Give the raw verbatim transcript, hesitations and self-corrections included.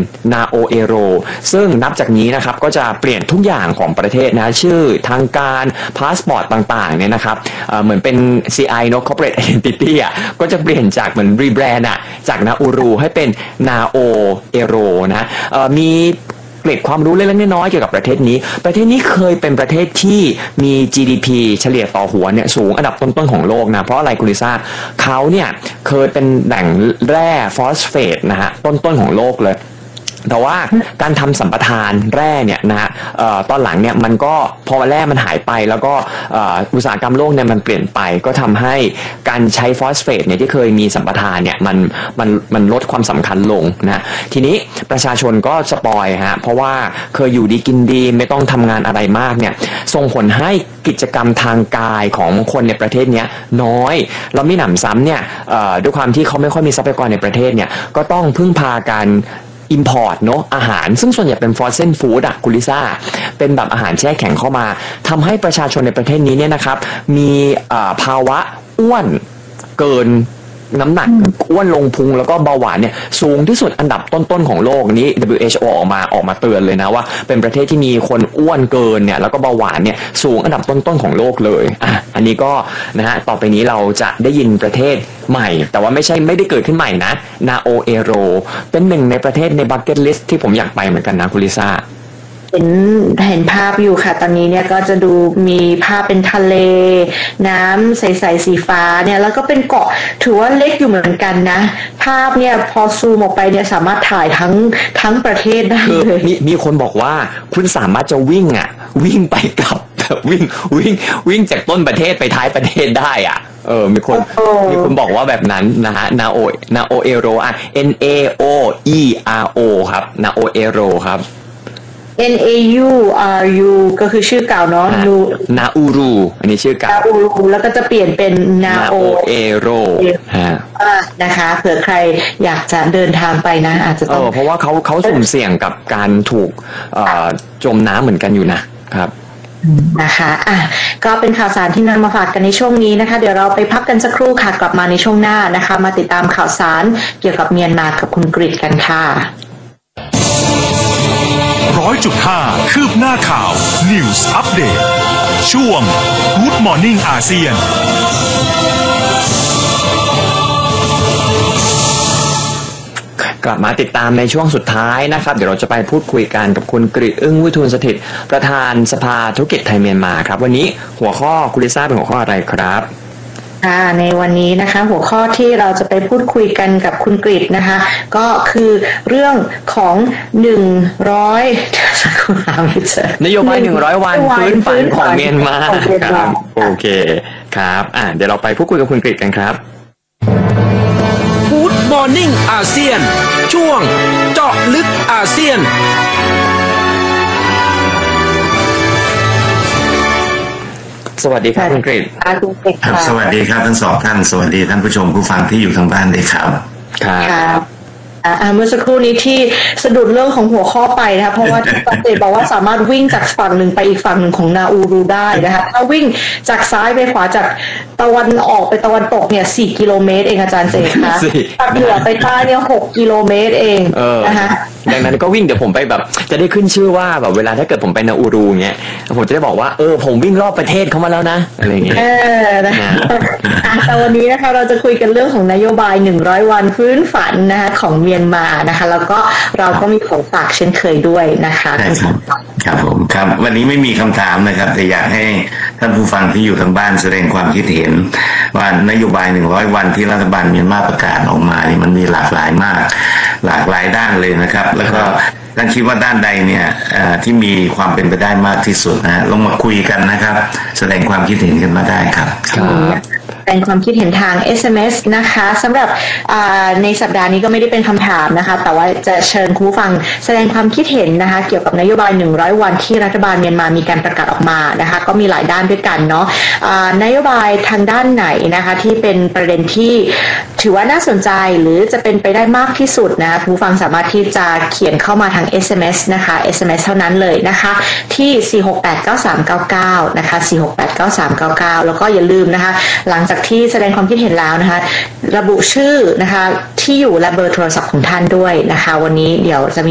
นาโอเอโรซึ่งนับจากนี้นะครับก็จะเปลี่ยนทุกอย่างของประเทศนะชื่อทางการพาสปอร์ตต่างๆเนี่ยนะครับ เอ่อ เหมือนเป็น ซี ไอ เนอะ Corporate Identity อ่ะก็จะเปลี่ยนจากเหมือนรีแบรนด์อ่ะจากนาอูรูให้เป็นนาโอเอโรนะเอ่อมีเกร็ดความรู้เล็กๆน้อยๆเกี่ยวกับประเทศนี้ประเทศนี้เคยเป็นประเทศที่มี จี ดี พี เฉลี่ยต่อหัวเนี่ยสูงอันดับต้นๆของโลกนะเพราะอะไรคุณลิซ่าเขาเนี่ยเคยเป็นแหล่งแร่ฟอสเฟตนะฮะต้นๆของโลกเลยแต่ว่าการทำสัมปทานแร่เนี่ยนะฮะตอนหลังเนี่ยมันก็พอแร่มันหายไปแล้วก็อุตสาหกรรมโลกเนี่ยมันเปลี่ยนไปก็ทำให้การใช้ฟอสเฟตเนี่ยที่เคยมีสัมปทานเนี่ยมันมันมันลดความสำคัญลงนะทีนี้ประชาชนก็สปอยฮะเพราะว่าเคยอยู่ดีกินดีไม่ต้องทำงานอะไรมากเนี่ยส่งผลให้กิจกรรมทางกายของคนในประเทศเนี้ยน้อยแล้วมีหนำซ้ำเนี่ยด้วยความที่เขาไม่ค่อยมีทรัพยากรในประเทศเนี่ยก็ต้องพึ่งพาการimport เนอะอาหารซึ่งส่วนใหญ่เป็น frozen food อะคุณลิซ่าเป็นแบบอาหารแช่แข็งเข้ามาทำให้ประชาชนในประเทศนี้เนี่ยนะครับมีภาวะอ้วนเกินน้ำหนักอ้วนลงพุงแล้วก็เบาหวานเนี่ยสูงที่สุดอันดับต้นๆของโลกนี้ ดับเบิลยู เอช โอ ออกมาออกมาเตือนเลยนะว่าเป็นประเทศที่มีคนอ้วนเกินเนี่ยแล้วก็เบาหวานเนี่ยสูงอันดับต้นๆของโลกเลยอ่ะอันนี้ก็นะฮะต่อไปนี้เราจะได้ยินประเทศใหม่แต่ว่าไม่ใช่ไม่ได้เกิดขึ้นใหม่นะนาโอเอโรเป็นหนึ่งในประเทศในบัคเก็ตลิสต์ที่ผมอยากไปเหมือนกันนะคุณลิซ่าเห็นเห็นภาพอยู่ค่ะตอนนี้เนี่ยก็จะดูมีภาพเป็นทะเลน้ำใสๆสีฟ้าเนี่ยแล้วก็เป็นเกาะถือว่าเล็กอยู่เหมือนกันนะภาพเนี่ยพอซูมออกไปเนี่ยสามารถถ่ายทั้งทั้งประเทศได้เลยมีมีคนบอกว่าคุณสามารถจะวิ่งอ่ะวิ่งไปกลับแบบวิ่งวิ่งวิ่งจากต้นประเทศไปท้ายประเทศได้อ่ะเออมีคนมีคนบอกว่าแบบนั้นนะฮะนาโอนาโอเอโรอ่ะ N A O E R O ครับนาโอเอโรครับ N A U R U ก็คือชื่อเก่าเนาะนาอูรูอันนี้ชื่อเก่านาอูรูแล้วก็จะเปลี่ยนเป็นนาโอเอโรฮะนะคะเผื่อใครอยากจะเดินทางไปนะอาจจะต้องเพราะว่าเขาเขาสุ่มเสี่ยงกับการถูกจมน้ำเหมือนกันอยู่นะครับนะคะอ่ะก็เป็นข่าวสารที่นำมาฝากกันในช่วงนี้นะคะเดี๋ยวเราไปพักกันสักครู่ค่ะกลับมาในช่วงหน้านะคะมาติดตามข่าวสารเกี่ยวกับเมียนมากับคุณกฤษกันค่ะร้อยจุดห้าคืบหน้าข่าว News Update ช่วง Good Morning อาเซียนกลับมาติดตามในช่วงสุดท้ายนะครับเดี๋ยวเราจะไปพูดคุยกันกับคุณกฤษอึ้งวิทูลสถิตประธานสภาธุรกิจไทยเมียนมาครับวันนี้หัวข้อคุณลิซ่าเป็นหัวข้ออะไรครับในวันนี้นะคะหัวข้อที่เราจะไปพูดคุยกันกับคุณกฤษนะคะก็คือเรื่องของหนึ่งร้อยสักครู่หาไม่เจอนโยบายหนึ่งร้อยวันฟื้นฝันของเมียนมาครับโอเคครับอ่ะเดี๋ยวเราไปพูดคุยกับคุณกฤษกันครับ Good Morning อาเซียนช่วงเจาะลึกอาเซียนสวัสดีครับคุณกฤษสวัสดีครับทั้งสองท่านสวัสดีท่านผู้ชมผู้ฟังที่อยู่ทางบ้านด้วยครับครับเมื่อสักครู่นี้ที่สะดุดเรื่องของหัวข้อไปนะคะเพราะว่าตั้งใจบอกว่าสามารถวิ่งจากฝั่งหนึ่งไปอีกฝั่งหนึ่งของนาอูรูได้นะคะถ้าวิ่งจากซ้ายไปขวาจากตะวันออกไปตะวันตกเนี่ยสี่กิโลเมตรเองอาจารย์เจคะจากเหนือไปใต้เนี่ยหกกิโลเมตรเองนะคะดังนั้นก็วิ่งเดี๋ยวผมไปแบบจะได้ขึ้นชื่อว่าแบบเวลาถ้าเกิดผมไปนาอูรูเงี้ยผมจะได้บอกว่าเออผมวิ่งรอบประเทศเขามาแล้วนะอะไรเงี้ยเออนะคะแต่วันนี้นะคะเราจะคุยกันเรื่องของนโยบายหนึ่งร้อยวันฟื้นฝันนะคะของเมียนมานะคะแล้วก็เราก็มีของฝากเช่นเคยด้วยนะคะครับผมครับวันนี้ไม่มีคำถามนะครับแต่อยากให้ท่านผู้ฟังที่อยู่ทางบ้านแสดงความคิดเห็นว่านโยบายหนึ่งร้อยวันที่รัฐบาลเมียนมาประกาศออกมานี่มันมีหลากหลายมากหลากหลายด้านเลยนะครับแล้วก็ท่านคิดว่าด้านใดเนี่ยที่มีความเป็นไปได้มากที่สุดนะลงมาคุยกันนะครับแสดงความคิดเห็นกันมาได้ครับแสดงความคิดเห็นทาง เอส เอ็ม เอส นะคะสำหรับในสัปดาห์นี้ก็ไม่ได้เป็นคำถามนะคะแต่ว่าจะเชิญคุณผู้ฟังแสดงความคิดเห็นนะคะเกี่ยวกับนโยบายหนึ่งร้อยวันที่รัฐบาลเมียนมามีการประกาศออกมานะคะก็มีหลายด้านด้วยกันเนาะนโยบายทางด้านไหนนะคะที่เป็นประเด็นที่ถือว่าน่าสนใจหรือจะเป็นไปได้มากที่สุดนะคุณผู้ฟังสามารถที่จะเขียนเข้ามาทาง เอส เอ็ม เอส นะคะ เอส เอ็ม เอส เท่านั้นเลยนะคะที่สี่หกแปด เก้าสามเก้าเก้านะคะสี่หกแปด เก้าสามเก้าเก้าแล้วก็อย่าลืมนะคะหลังจากที่แสดงความคิดเห็นแล้วนะคะระบุชื่อนะคะที่อยู่และเบอร์โทรศัพท์ของท่านด้วยนะคะวันนี้เดี๋ยวจะมี